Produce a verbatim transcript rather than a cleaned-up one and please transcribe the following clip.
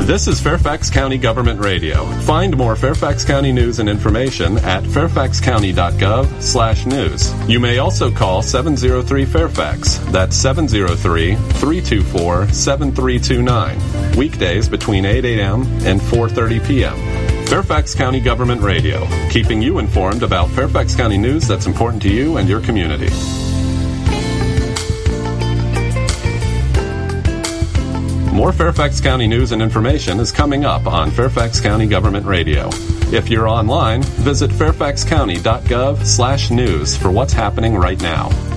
This is Fairfax County Government Radio. Find more Fairfax County news and information at fairfax county dot gov slash news. You may also call seven oh three Fairfax. That's seven oh three, three two four, seven three two nine. Weekdays between eight a.m. and four thirty p.m. Fairfax County Government Radio, keeping you informed about Fairfax County news that's important to you and your community. More Fairfax County news and information is coming up on Fairfax County Government Radio. If you're online, visit fairfax county dot gov slash news for what's happening right now.